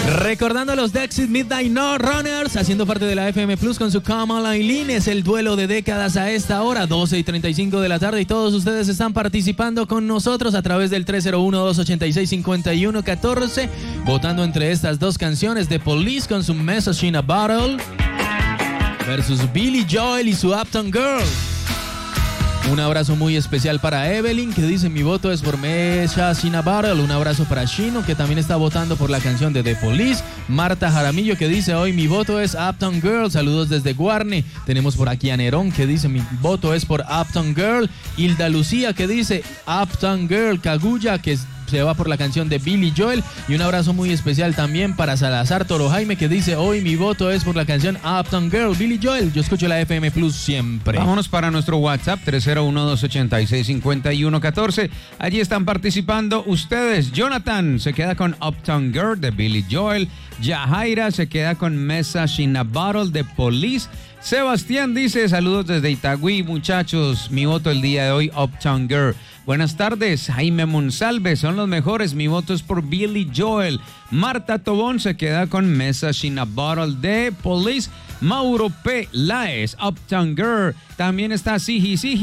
Recordando a los Dexys Midnight No Runners, haciendo parte de la FM Plus con su Come On Eileen. Es el duelo de décadas a esta hora, 12:35 de la tarde, y todos ustedes están participando con nosotros a través del 301-286-5114, votando entre estas dos canciones de Police con su Message in a Bottle versus Billy Joel y su Uptown Girl. Un abrazo muy especial para Evelyn, que dice: mi voto es por Message in a Bottle. Un abrazo para Shino, que también está votando por la canción de The Police. Marta Jaramillo, que dice: hoy mi voto es Uptown Girl. Saludos desde Guarne. Tenemos por aquí a Nerón, que dice: mi voto es por Uptown Girl. Hilda Lucía, que dice Uptown Girl. Kaguya, que se va por la canción de Billy Joel. Y un abrazo muy especial también para Salazar Toro Jaime, que dice: hoy mi voto es por la canción Uptown Girl, Billy Joel. Yo escucho la FM Plus siempre. Vámonos para nuestro WhatsApp 301-286-5114. Allí están participando ustedes. Jonathan se queda con Uptown Girl de Billy Joel. Yajaira se queda con Message in a Bottle de Police. Sebastián dice: saludos desde Itagüí, muchachos. Mi voto el día de hoy, Uptown Girl. Buenas tardes, Jaime Monsalve, son los mejores. Mi voto es por Billy Joel. Marta Tobón se queda con Message in a Bottle de Police. Mauro P. Laes, Uptown Girl. También está Sigi Sigi.